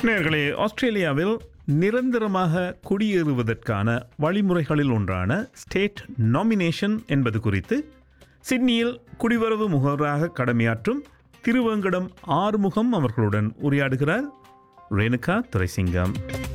நேயர்களே, ஆஸ்திரேலியாவில் நிரந்தரமாக குடியேறுவதற்கான வழிமுறைகளில் ஒன்றான ஸ்டேட் நாமினேஷன் என்பது குறித்து சிட்னியில் குடிவரவு முகவராக கடமையாற்றும் திருவேங்கடம் ஆறுமுகம் அவர்களுடன் உரையாடுகிறார் ரேணுகா துரைசிங்கம்.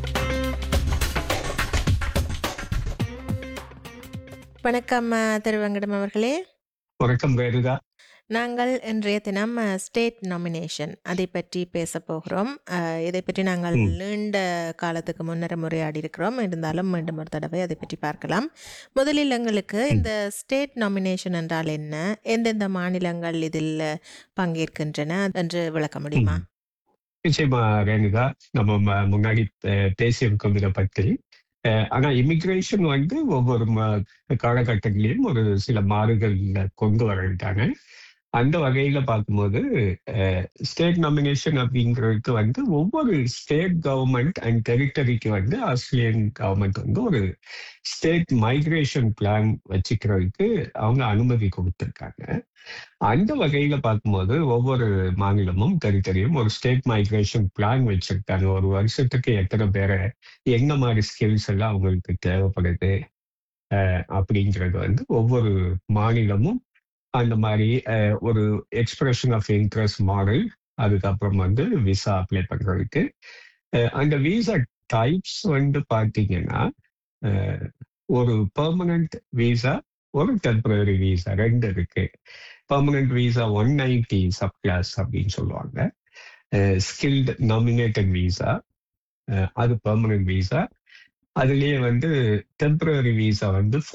வணக்கம் திருவேங்கடம் அவர்களே. வணக்கம் ரேணுகா. நாங்கள் இன்றைய தினம் ஸ்டேட் நாமினேஷன் அதை பற்றி பேச போகிறோம். இதை பற்றி நாங்கள் நீண்ட காலத்துக்கு முன்னர் முறையாடி இருக்கிறோம். இருந்தாலும் மீண்டும் ஒரு தடவை அதை பற்றி பார்க்கலாம். முதலில் எங்களுக்கு இந்த ஸ்டேட் நாமினேஷன் என்றால் என்ன, எந்தெந்த மாநிலங்கள் இதில் பங்கேற்கின்றன என்று விளக்க முடியுமா? நிச்சயமா ரேணுகா, நம்ம முன்னாடி பேசியிருக்கோம் இதை பற்றி. ஆனா இமிகிரேஷன் ஒவ்வொரு காலகட்டத்திலையும் ஒரு சில மாறுதல் கொண்டு வரட்டாங்க. அந்த வகையில பார்க்கும்போது ஸ்டேட் நாமினேஷன் அப்படிங்கிறதுக்கு ஒவ்வொரு state government and டெரிட்டரிக்கு Australian government ஒரு ஸ்டேட் மைக்ரேஷன் பிளான் வச்சுக்கிறதுக்கு அவங்க அனுமதி கொடுத்துருக்காங்க. அந்த வகையில பார்க்கும்போது ஒவ்வொரு மாநிலமும் டெரிட்டரியும் ஒரு ஸ்டேட் மைக்ரேஷன் பிளான் வச்சிருக்காங்க. ஒரு வருஷத்துக்கு எத்தனை பேரை என்ன மாதிரி ஸ்கில்ஸ் எல்லாம் அவங்களுக்கு தேவைப்படுது அப்படிங்கிறது ஒவ்வொரு மாநிலமும் அந்த மாதிரி ஒரு எக்ஸ்பிரஷன் ஆஃப் இன்ட்ரெஸ்ட் மாடல், அதுக்கப்புறம் விசா அப்ளை பண்றதுக்கு. அந்த விசா டைப்ஸ் பார்த்தீங்கன்னா ஒரு பெர்மனன்ட் விசா, ஒரு டெம்பரரி விசா, ரெண்டு இருக்கு. பெர்மனன்ட் விசா 190 சப் கிளாஸ் அப்படின்னு சொல்லுவாங்க. ஸ்கில்டு நாமினேட்டட் விசா, அது பெர்மனன்ட் விசா. அதுலயே டெம்பரரி விசா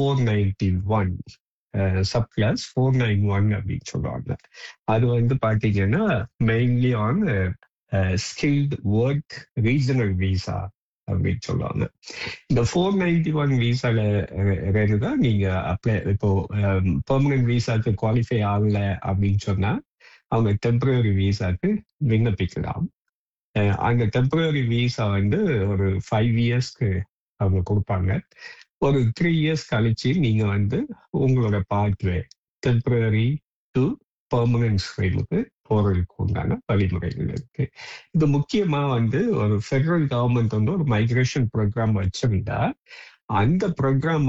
491 சப் கிளாஸ் 491 அப்படின்னு சொல்லுவாங்க. அது பாத்தீங்கன்னா mainly on skilled work regional visa அப்படின்னு சொல்லுவாங்க. இந்த 491 விசால தான் நீங்க அப்ளை, இப்போ பெர்மனன்ட் விசாக்கு குவாலிஃபை ஆகல அப்படின்னு சொன்னா அவங்க டெம்பரரி விசாக்கு விண்ணப்பிக்கலாம். அந்த டெம்பரரி விசா ஒரு 5 இயர்ஸ்க்கு அவங்க கொடுப்பாங்க. ஒரு 3 இயர்ஸ் கழிச்சு நீங்க உங்களோட பாத்வே டெம்பரரி டு பெர்மனன்ட் ஸ்ட்ரீமுக்கு போறதுக்கு உண்டான வழிமுறைகள் இருக்கு. இது முக்கியமா ஒரு ஃபெடரல் கவர்மெண்ட் ஒரு மைக்ரேஷன் ப்ரோக்ராம் வச்சிருந்தா அந்த ப்ரோக்ராம்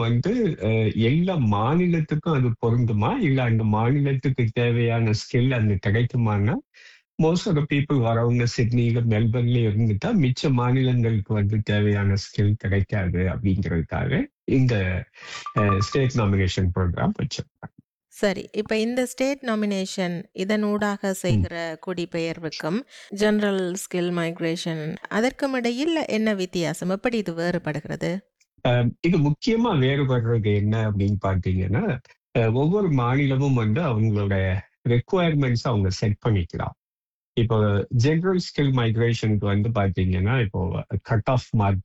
எல்லா மாநிலத்துக்கும் அது பொருந்துமா, இல்ல அந்த மாநிலத்துக்கு தேவையான ஸ்கில் அங்க கிடைக்குமான்னா, மோஸ்ட் ஆஃப் த பீப்புள் வரவங்க சிட்னியில மெல்பர்ன்ல இருந்துட்டா மிச்ச மாநிலங்களுக்கு தேவையான ஸ்கில் கிடைக்காது அப்படிங்கிறதுக்காக இந்த ஸ்டேட் நாமினேஷன் ப்ரோக்ராம் வச்சிருக்காங்க. சரி, இப்ப இந்த ஸ்டேட் நாமினேஷன் இதனூடாக செய்கிற குடிபெயர்வுக்கும் ஜெனரல் ஸ்கில் மைக்ரேஷன் அதற்கும் இடையில் என்ன வித்தியாசம், எப்படி இது வேறுபடுகிறது? இது முக்கியமா வேறுபடுறது என்ன அப்படின்னு பாத்தீங்கன்னா, ஒவ்வொரு மாநிலமும் அவங்களோட ரெக்குவயர்மெண்ட்ஸ் அவங்க செட் பண்ணிக்கலாம். இப்போ ஜெனரல் ஸ்கில் மைக்ரேஷனுக்கு பாத்தீங்கன்னா, இப்போ கட் ஆஃப் மார்க்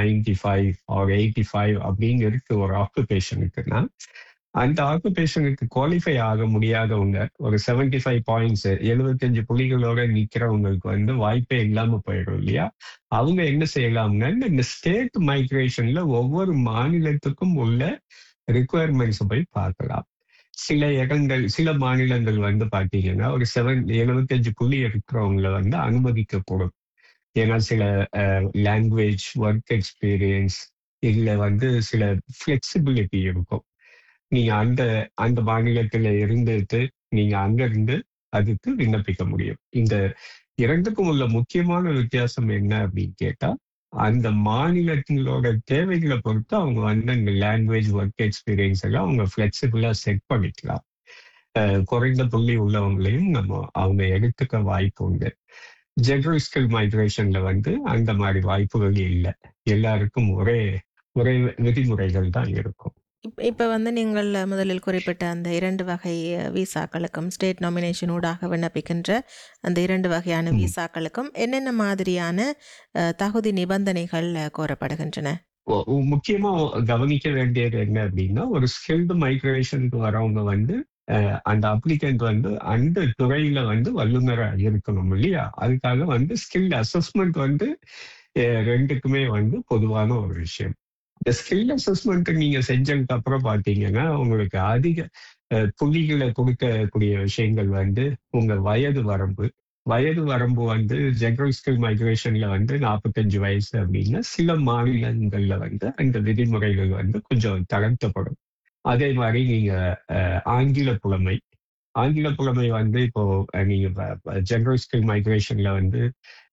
95 ஆர் 85 அப்படின்னு இருக்கு ஒரு ஆக்குபேஷனுக்குன்னா, அந்த ஆக்குபேஷனுக்கு குவாலிஃபை ஆக முடியாதவங்க, ஒரு 75 பாயிண்ட்ஸ் 75 புள்ளிகளோட நிக்கிறவங்களுக்கு வாய்ப்பே இல்லாம போயிடும் இல்லையா? அவங்க என்ன செய்யலாம்னா, இந்த ஸ்டேட் மைக்ரேஷன்ல ஒவ்வொரு மாநிலத்துக்கும் உள்ள ரிக்குவயர்மெண்ட்ஸ் போய் பார்க்கலாம். சில இடங்கள், சில மாநிலங்கள் பாத்தீங்கன்னா ஒரு 75 புள்ளி இருக்கிறவங்களை அனுமதிக்கப்படும். ஏன்னா சில லாங்குவேஜ், ஒர்க் எக்ஸ்பீரியன்ஸ், இதுல சில ஃபிளெக்சிபிலிட்டி இருக்கும். நீங்க அந்த அந்த மாநிலத்துல இருந்துட்டு நீங்க அங்க இருந்து அதுக்கு விண்ணப்பிக்க முடியும். இந்த இரண்டுக்கும் உள்ள முக்கியமான வித்தியாசம் என்ன அப்படின்னு கேட்டா, அந்த மாநிலங்களோட தேவைகளை பொறுத்து அவங்க இந்த லாங்குவேஜ், ஒர்க் எக்ஸ்பீரியன்ஸ் எல்லாம் அவங்க ஃபிளெக்சிபிளா செட் பண்ணிக்கலாம். குறைந்த புள்ளி உள்ளவங்களையும் அவங்க எடுத்துக்க வாய்ப்பு உண்டு. ஜெனரல் ஸ்கில் மைக்ரேஷன்ல அந்த மாதிரி வாய்ப்புகள் இல்லை. எல்லாருக்கும் ஒரே ஒரே விதிமுறைகள் தான் இருக்கும். இப்போ நீங்கள் முதலில் குறிப்பிட்ட அந்த 2 வகை விசாக்களுக்கும், ஸ்டேட் நாமினேஷன் ஊடாக விண்ணப்பிக்கின்ற அந்த 2 வகையான விசாக்களுக்கும் என்னென்ன மாதிரியான தகுதி நிபந்தனைகள் கோரப்படுகின்றன? முக்கியமா கவனிக்க வேண்டியது என்ன அப்படின்னா, ஒரு ஸ்கில்டு மைக்ரேஷனுக்கு வரவங்க அந்த அப்ளிகண்ட் அந்த துறையில வல்லுநரா இருக்கணும் இல்லையா? அதுக்காக ஸ்கில் அசஸ்மெண்ட் ரெண்டுக்குமே பொதுவான ஒரு விஷயம். இந்த ஸ்கில் அசஸ்மெண்ட் நீங்க செஞ்சதுக்கு அப்புறம் பாத்தீங்கன்னா, உங்களுக்கு அதிக புள்ளிகளை கொடுக்கக்கூடிய விஷயங்கள் உங்க வயது வரம்பு, வயது வரம்பு வந்து ஜெனரல் ஸ்கில் மைக்ரேஷன்ல வந்து 45 வயசு அப்படின்னா சில மாநிலங்கள்ல வந்து அந்த விதிமுறைகள் வந்து கொஞ்சம் தளர்த்தப்படும். அதே மாதிரி நீங்க ஆங்கில புலமை ஆங்கில புலமை வந்து இப்போ நீங்க ஜெனரல் ஸ்கில் மைக்ரேஷன்ல வந்து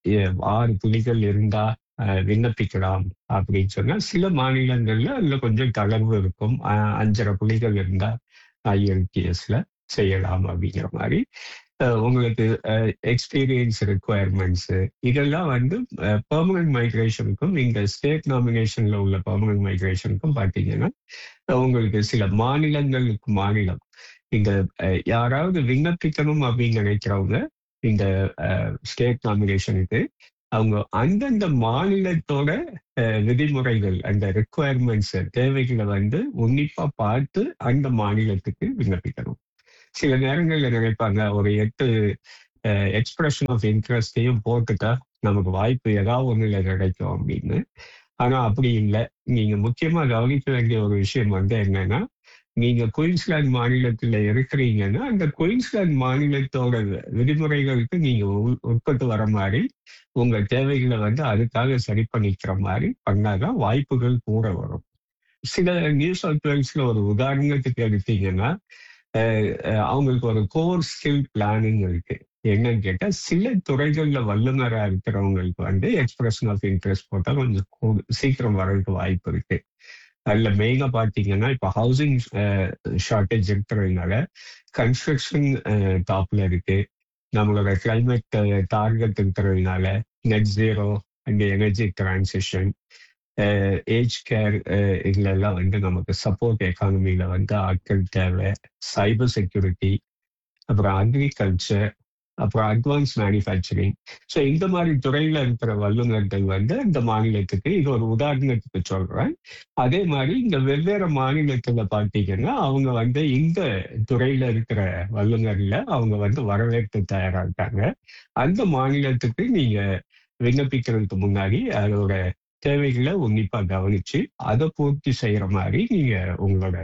6 புள்ளிகள் இருந்தா விண்ணப்பிக்கலாம் அப்படின்னு சொன்னா சில மாநிலங்கள்ல அதுல கொஞ்சம் தளர்வு இருக்கும். 5.5 புள்ளிகள் இருந்தா IELTSல செய்யலாம் அப்படிங்கிற மாதிரி உங்களுக்கு எக்ஸ்பீரியன்ஸ் ரெக்குவயர்மெண்ட்ஸ் இதெல்லாம் வந்து பெர்மனன்ட் மைக்ரேஷனுக்கும் இந்த ஸ்டேட் நாமினேஷன்ல உள்ள பெர்மனன்ட் மைக்ரேஷனுக்கும் பார்த்தீங்கன்னா உங்களுக்கு சில மாநிலங்களுக்கு மாநிலம் இந்த யாராவது விண்ணப்பிக்கணும் அப்படின்னு நினைக்கிறவங்க இந்த ஸ்டேட் நாமினேஷனுக்கு அவங்க அந்தந்த மாநிலத்தோட விதிமுறைகள் அந்த ரெக்குவயர்மெண்ட்ஸ் தேவைகளை வந்து உன்னிப்பா பார்த்து அந்த மாநிலத்துக்கு விண்ணப்பிக்கணும். சில நேரங்கள்ல நினைப்பாங்க ஒரு 8 எக்ஸ்பிரஷன் ஆஃப் இன்ட்ரெஸ்டையும் போட்டுட்டா நமக்கு வாய்ப்பு ஏதாவது ஒண்ணுல கிடைக்கும் அப்படின்னு. ஆனா அப்படி இல்லை. நீங்க முக்கியமா கவனிக்க வேண்டிய ஒரு விஷயம் வந்து என்னன்னா நீங்க குயின்ஸ்லாந்து மாநிலத்துல இருக்கிறீங்கன்னா அந்த குயின்ஸ்லாந்து மாநிலத்தோட விதிமுறைகளுக்கு நீங்க உட்பட்டு வர மாதிரி உங்க தேவைகளை வந்து அதுக்காக சரி பண்ணிக்கிற மாதிரி பண்ணாதான் வாய்ப்புகள் கூட வரும். சில நியூ சவுத் வேல்ஸ்ல ஒரு உதாரணத்துக்கு எடுத்தீங்கன்னா அவங்களுக்கு ஒரு கோர் ஸ்கில் பிளானிங் இருக்கு. என்னன்னு கேட்டா சில துறைகள்ல வல்லுநரா இருக்கிறவங்களுக்கு வந்து எக்ஸ்பிரஷன் ஆஃப் இன்ட்ரெஸ்ட் போட்டா கொஞ்சம் சீக்கிரம் வர்றதுக்கு வாய்ப்பு இருக்கு. அதுல மெயினா பாத்தீங்கன்னா இப்ப ஹவுசிங் ஷார்டேஜ் இருக்கிறதுனால கன்ஸ்ட்ரக்ஷன் டாப்ல இருக்கு. நம்மளோட கிளைமேட் டார்கெட் இருக்கிறதுனால net zero and energy transition age care இதுல எல்லாம் வந்து நமக்கு சப்போர்ட் எக்கானமில வந்து ஆட்கள் தேவை. சைபர் செக்யூரிட்டி, அப்புறம் அக்ரிகல்ச்சர், அப்புறம் அட்வான்ஸ் மேனுஃபேக்சரிங். ஸோ இந்த மாதிரி துறையில இருக்கிற வல்லுநர்கள் வந்து இந்த மாநிலத்துக்கு இது ஒரு உதாரணத்துக்கு சொல்றேன். அதே மாதிரி இந்த வெவ்வேறு மாநிலத்துல பார்த்தீங்கன்னா அவங்க வந்து இந்த துறையில இருக்கிற வல்லுநர்ல அவங்க வந்து வரவேற்க தயாரா இருக்காங்க. அந்த மாநிலத்துக்கு நீங்க விண்ணப்பிக்கிறதுக்கு முன்னாடி அதோட தேவைகளை உன்னிப்பா கவனிச்சு அதை பூர்த்தி செய்யற மாதிரி நீங்க உங்களோட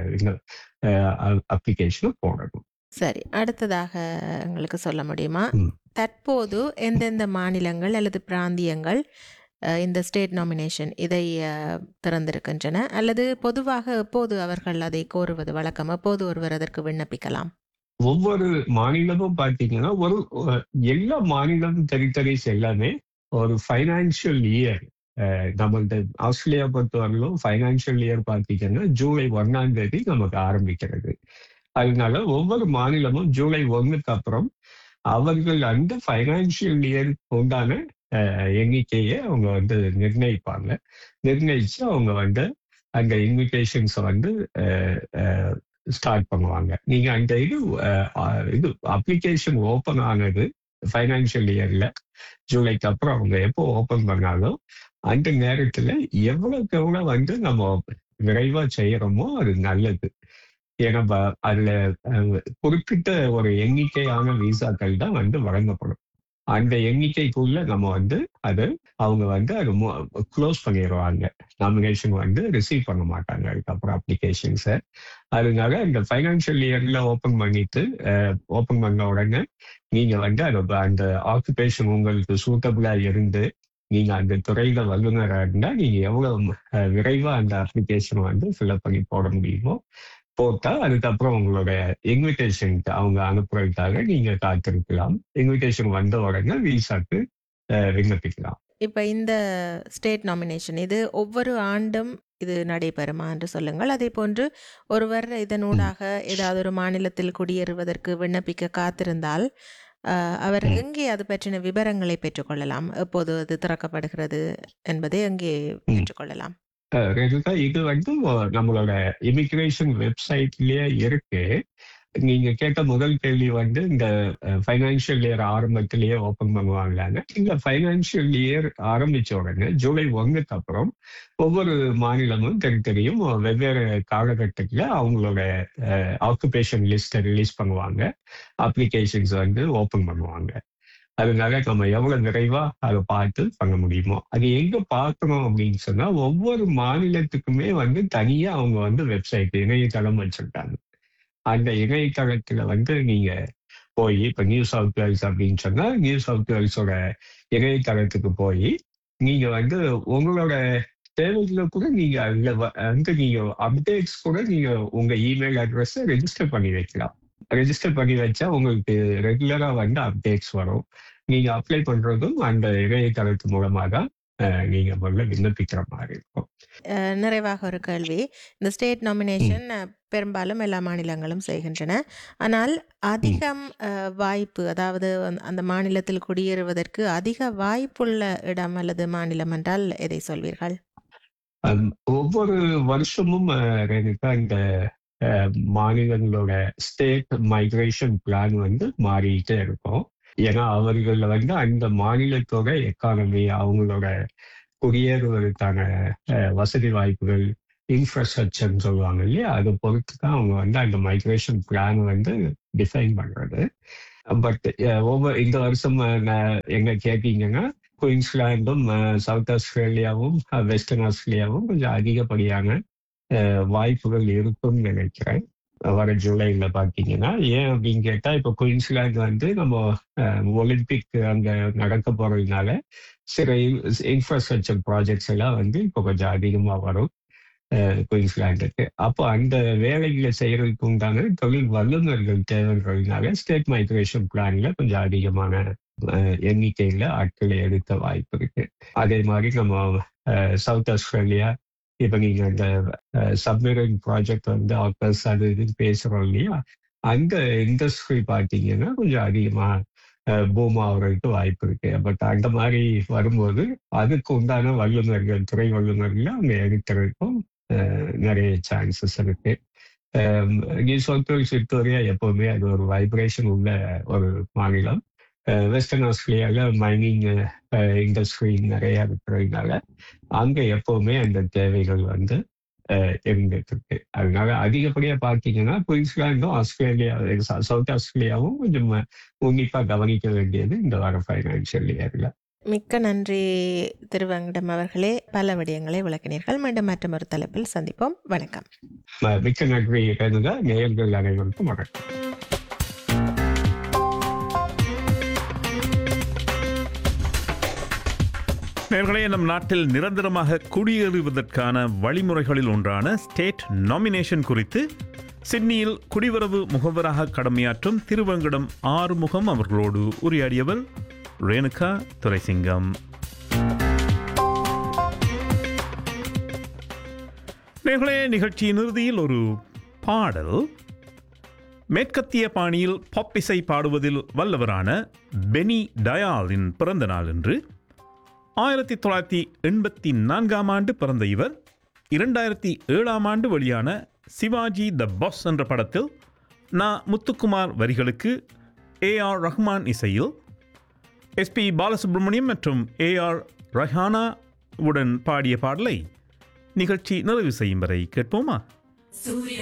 அப்ளிகேஷனை போடணும். சரி, அடுத்ததாக எங்களுக்கு சொல்ல முடியுமா தற்போது எந்தெந்த மாநிலங்கள் அல்லது பிராந்தியங்கள் இந்த ஸ்டேட் நாமினேஷன் இதை திறந்திருக்கின்றன, அல்லது பொதுவாக எப்போது அவர்கள் அதை கோருவது வழக்கம், எப்போது ஒருவர் அதற்கு விண்ணப்பிக்கலாம்? ஒவ்வொரு மாநிலமும் பார்த்தீங்கன்னா எல்லா மாநிலமும் டெரிட்டரிஸ் எல்லாமே ஒரு ஃபைனான்சியல் இயர் நம்மள்ட ஆஸ்திரேலியா பொறுத்தவரையிலும் ஃபைனான்சியல் இயர் பார்த்தீங்கன்னா ஜூலை 1ஆம் தேதி நமக்கு ஆரம்பிக்கிறது. அதனால ஒவ்வொரு மாநிலமும் ஜூலை 1க்கு அப்புறம் அவர்கள் அந்த ஃபைனான்சியல் இயர் உண்டான எண்ணிக்கையை அவங்க வந்து நிர்ணயிச்சு அவங்க வந்து அந்த இன்விடேஷன்ஸை வந்து ஸ்டார்ட் பண்ணுவாங்க. நீங்க அந்த இது அப்ளிகேஷன் ஓப்பன் ஆனது ஃபைனான்சியல் இயர்ல ஜூலைக்கு அப்புறம் அவங்க எப்போ ஓப்பன் பண்ணாலும் அந்த நேரத்துல எவ்வளவுக்கு எவ்வளவு வந்து நம்ம விரைவா செய்யறோமோ அது நல்லது. ஏன்னா அதுல குறிப்பிட்ட ஒரு எண்ணிக்கையான விசாக்கள் தான் வந்து வழங்கப்படும். அந்த எண்ணிக்கைக்குள்ள நம்ம வந்து அவங்க வந்து அது க்ளோஸ் பண்ணிடுவாங்க. நாமினேஷன் வந்து ரிசீவ் பண்ண மாட்டாங்க அதுக்கப்புறம் அப்ளிகேஷன்ஸை. அதனால இந்த ஃபைனான்சியல் இயர்ல ஓப்பன் பண்ண உடனே நீங்க வந்து அந்த ஆக்குபேஷன் உங்களுக்கு சூட்டபிளா இருந்து நீங்க அந்த துறையில வல்லுநராக இருந்தா நீங்க எவ்வளவு விரைவா அந்த அப்ளிகேஷன் வந்து ஃபில்அப் பண்ணி போட முடியுமோ போட்டா அதுக்கப்புறம் உங்களோட இன்விடேஷன் அவங்க அனுப்புறதுக்காக நீங்க காத்திருக்கலாம். இன்விடேஷன் வந்த உடனே விசாக்கு விண்ணப்பிக்கலாம். இப்ப இந்த ஸ்டேட் நாமினேஷன் இது ஒவ்வொரு ஆண்டும் இது நடைபெறுமா என்று சொல்லுங்கள். அதே போன்று ஒருவர் இதனூடாக ஏதாவது ஒரு மாநிலத்தில் குடியேறுவதற்கு விண்ணப்பிக்க காத்திருந்தால் அவர் எங்கே அது பற்றின விவரங்களை பெற்றுக்கொள்ளலாம்? எப்போது அது திறக்கப்படுகிறது என்பதை எங்கே பெற்றுக்கொள்ளலாம்? இது வந்து நம்மளோட இமிகிரேஷன் வெப்சைட்லயே இருக்கு. நீங்க கேட்ட முதல் கேள்வி வந்து இந்த ஃபைனான்சியல் இயர் ஆரம்பத்திலேயே ஓப்பன் பண்ணுவாங்களாங்க. இந்த ஃபைனான்சியல் இயர் ஆரம்பிச்ச உடனே ஜூலை 1க்கு அப்புறம் ஒவ்வொரு மாநிலமும் தெரியும் வெவ்வேறு காலகட்டத்தில் அவங்களோட ஆக்குபேஷன் லிஸ்ட்டை ரிலீஸ் பண்ணுவாங்க. அப்ளிகேஷன்ஸ் வந்து ஓப்பன் பண்ணுவாங்க. அதனால நம்ம எவ்வளவு விரைவா அதை பார்த்து பண்ண முடியுமோ. அது எங்க பார்க்கணும் அப்படின்னு சொன்னா ஒவ்வொரு மாநிலத்துக்குமே வந்து தனியா அவங்க வந்து வெப்சைட் இணையதளம் வச்சிருக்காங்க. அந்த இணையதளத்துல வந்து நீங்க போய் இப்ப நியூ சவுத் வேல்ஸ் அப்படின்னு சொன்னா நியூ சவுத் வேல்ஸோட இணையதளத்துக்கு போய் நீங்க வந்து உங்களோட தேவைகளை கூட நீங்க அங்க நீங்க அப்டேட்ஸ் கூட நீங்க உங்க இமெயில் அட்ரஸை ரெஜிஸ்டர் பண்ணி வைக்கலாம். ரெஜிஸ்டர் பண்ணி வச்சா உங்களுக்கு ரெகுலரா வந்து அப்டேட்ஸ் வரும். நீங்க அப்ளை பண்றதும் அந்த இணையதளத்து மூலமாக தான் நீங்க முதல்ல விண்ணப்பிக்கிற மாதிரி இருக்கும். நிறைவாக ஒரு கேள்வி. இந்த ஸ்டேட் நாமினேஷன் பெரும்பாலும் எல்லா மாநிலங்களும் செய்கின்றன. ஆனால் அதிகம் வாய்ப்பு, அதாவது அந்த மாநிலத்தில் குடியேறுவதற்கு அதிக வாய்ப்புள்ள இடம் அல்லது மாநிலம் என்றால் எதை சொல்வீர்கள்? ஒவ்வொரு வருஷமும் ரேணுகா இந்த மாநிலங்களோட ஸ்டேட் மைக்ரேஷன் பிளான் வந்து மாறிட்டே இருக்கும். ஏன்னா அவர்கள் வந்து அந்த மாநிலத்தோட எக்கானமி, அவங்களோட குடியேறுவதற்கான வசதி வாய்ப்புகள், இன்ஃப்ராஸ்ட்ரக்சர்ன்னு சொல்லுவாங்க இல்லையா, அதை பொறுத்து தான் அவங்க வந்து அந்த மைக்ரேஷன் பிளான் வந்து டிஃபைன் பண்றது. பட் ஒவ்வொரு இந்த வருஷம் எங்க கேட்டீங்கன்னா குயின்ஸ்லாண்டும் சவுத் ஆஸ்திரேலியாவும் வெஸ்டர்ன் ஆஸ்திரேலியாவும் கொஞ்சம் அதிகப்படியான வாய்ப்புகள் இருக்கும்னு நினைக்கிறேன் வர ஜூலைல பாத்தீங்கன்னா. ஏன் அப்படின்னு கேட்டா இப்ப குயின்ஸ்லாந்து வந்து நம்ம ஒலிம்பிக் அங்க நடக்க போறதுனால சில இன்ஃப்ராஸ்ட்ரக்சர் ப்ராஜெக்ட்ஸ் எல்லாம் வந்து இப்போ கொஞ்சம் அதிகமா வரும் குயின்ஸ்லாண்டுக்கு. அப்போ அந்த வேலைகளை செய்யறதுக்கு உண்டான தொழில் வல்லுநர்கள் தேவைன்றதுனால ஸ்டேட் மைக்ரேஷன் பிளான்ல கொஞ்சம் அதிகமான எண்ணிக்கையில ஆட்களை எடுக்க வாய்ப்பு இருக்கு. அதே மாதிரி நம்ம சவுத் ஆஸ்திரேலியா இப்ப நீங்க இந்த சப்மரீன் ப்ராஜெக்ட் வந்து ஆக்கர்ஸ் அது இதுன்னு பேசுறோம் இல்லையா, அந்த இண்டஸ்ட்ரி பார்த்தீங்கன்னா கொஞ்சம் அதிகமா பூம் ஆகுறதுக்கு வாய்ப்பு இருக்கு. பட் அந்த மாதிரி வரும்போது அதுக்கு உண்டான வல்லுநர்கள், துறை வல்லுநர்கள் அவங்க எடுக்கிறதுக்கும் நிறைய சான்சஸ் இருக்கு. நியூ சவுத் வேல்ஸ் விக்டோரியா எப்பவுமே அது ஒரு வைப்ரேஷன் உள்ள ஒரு மாநிலம். வெஸ்டர்ன் ஆஸ்திரேலியால மைனிங் இண்டஸ்ட்ரி நிறைய இருக்கிறதுனால அங்க எப்பவுமே அந்த தேவைகள் வந்து இருந்துட்டு இருக்கு. அதனால அதிகப்படியா பார்த்தீங்கன்னா குயின்ஸ்லாண்டும் ஆஸ்திரேலியா, சவுத் ஆஸ்திரேலியாவும் கொஞ்சம் உன்னிப்பா கவனிக்க வேண்டியது இந்த வர ஃபைனான்சியல் இயர்ல. மிக்க நன்றி திருவங்கடம் அவர்களே, பல விடயங்களை விளக்கினீர்கள். மீண்டும் மற்றொரு தலைப்பில் சந்திப்போம். வணக்கம். மிக்க நன்றி ரேணுகா. நேயர்கள் அனைவருக்கும் வணக்கம். நேயர்களே, நம் நாட்டில் நிரந்தரமாக குடியேறுவதற்கான வழிமுறைகளில் ஒன்றான ஸ்டேட் நாமினேஷன் குறித்து சிட்னியில் குடிவரவு முகவராக கடமையாற்றும் திருவங்கடம் ஆறுமுகம் அவர்களோடு உரையாடியவர் ரேணுகா துரைசிங்கம். நேயர்களே, நிகழ்ச்சியின் இறுதியில் ஒரு பாடல். மேற்கத்திய பாணியில் பாப் இசை பாடுவதில் வல்லவரான பெனி டயாலின் பிறந்த நாள் என்று 1984 ஆண்டு பிறந்த இவர் 2007 ஆண்டு வெளியான சிவாஜி த பாஸ் என்ற படத்தில் முத்துக்குமார் வரிகளுக்கு AR ரஹ்மான் இசையில் SP பாலசுப்ரமணியம் மற்றும் AR ரஹானா உடன் பாடிய பாடலை நிகழ்ச்சி நிறைவு செய்யும் வரை கேட்போமா?